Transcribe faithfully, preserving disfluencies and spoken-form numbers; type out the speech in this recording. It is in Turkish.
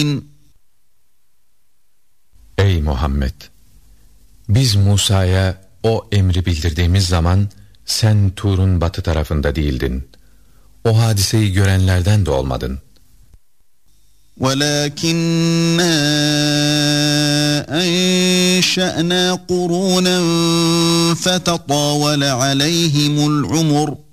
Ey Muhammed! Biz Musa'ya o emri bildirdiğimiz zaman sen Tur'un batı tarafında değildin. O hadiseyi görenlerden de olmadın. وَلَكِنَّا أَنشَأْنَا قُرُونًا فَتَطَاوَلَ عَلَيْهِمُ الْعُمُرُ